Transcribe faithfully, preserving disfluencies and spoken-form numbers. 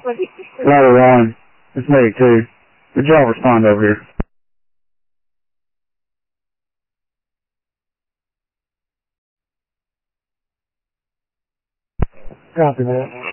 Ladder one. It's Medic two. Good job respond over here. Copy that.